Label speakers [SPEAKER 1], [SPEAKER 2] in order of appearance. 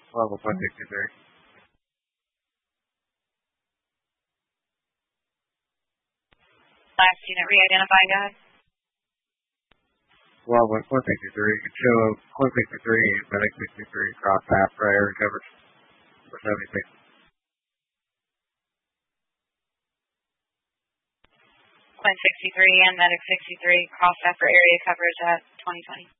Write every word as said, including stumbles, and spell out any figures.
[SPEAKER 1] Level one sixty-three.
[SPEAKER 2] Last unit re-identify, go ahead.
[SPEAKER 1] Well, with one sixty-three, you can show one sixty-three and Medic sixty-three cross path for area coverage for seventy-six.
[SPEAKER 2] Quinn sixty-three and Medic sixty-three cross path for area coverage at twenty twenty.